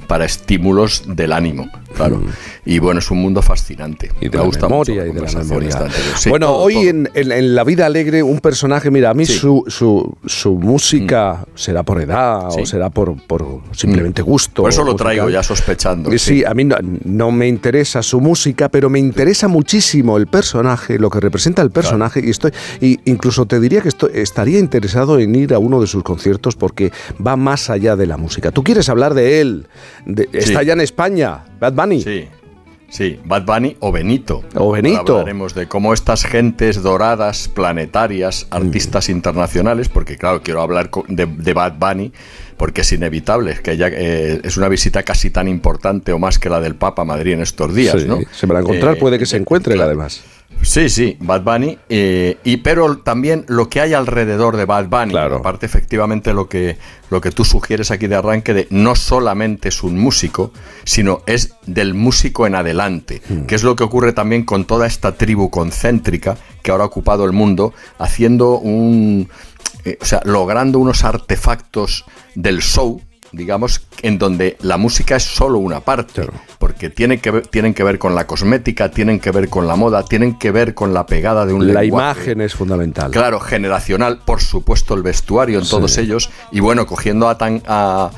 para estímulos del ánimo, claro. Y bueno, es un mundo fascinante. Y de la memoria, y de la memoria. Sí, bueno, todo, hoy todo. En La Vida Alegre, un personaje, mira, a mí Sí. su música será por edad Sí. o será por simplemente gusto. Por eso lo musical. traigo ya sospechando. Sí, a mí no me interesa su música, pero me interesa muchísimo el personaje, lo que representa el personaje, y incluso te diría que estaría interesado en ir a uno de sus conciertos porque va más allá de la música. ¿Tú quieres hablar de él? Está ya en España, Bad Bunny. Sí, Bad Bunny o Benito. O Benito. Ahora hablaremos de cómo estas gentes doradas, planetarias, artistas internacionales, porque claro, quiero hablar de Bad Bunny, porque es inevitable, es que ella es una visita casi tan importante o más que la del Papa a Madrid en estos días, Sí, ¿no? se va a encontrar, puede que se encuentre claro. además. Sí, Bad Bunny, pero también lo que hay alrededor de Bad Bunny, Claro. aparte efectivamente lo que tú sugieres aquí de arranque, de no solamente es un músico, sino es del músico en adelante, que es lo que ocurre también con toda esta tribu concéntrica que ahora ha ocupado el mundo, haciendo logrando unos artefactos del show, digamos, en donde la música es solo una parte, Claro. porque tienen que ver con la cosmética, tienen que ver con la moda, tienen que ver con la pegada de un La lenguaje. imagen es fundamental. Claro, generacional, por supuesto el vestuario en todos ellos, y bueno, cogiendo a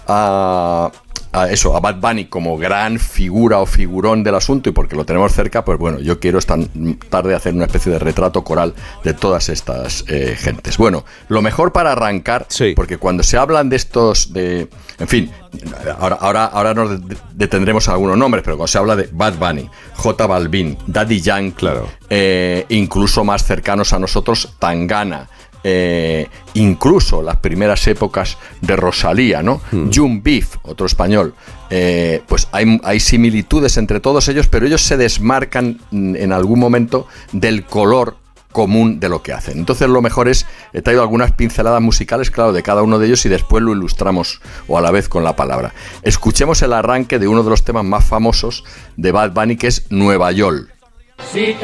Bad Bunny como gran figura o figurón del asunto, y porque lo tenemos cerca, pues bueno, yo quiero esta tarde hacer una especie de retrato coral de todas estas gentes. Bueno, lo mejor para arrancar, porque cuando se hablan de estos, en fin, ahora nos detendremos en algunos nombres, pero cuando se habla de Bad Bunny, J Balvin, Daddy Yankee, Claro. Incluso más cercanos a nosotros, Tangana, incluso las primeras épocas de Rosalía, ¿no? Jun Beef, otro español, pues hay similitudes entre todos ellos, pero ellos se desmarcan en algún momento del color común de lo que hacen. Entonces lo mejor es, he traído algunas pinceladas musicales, claro, de cada uno de ellos, y después lo ilustramos o a la vez con la palabra. Escuchemos el arranque de uno de los temas más famosos de Bad Bunny, que es Nueva York.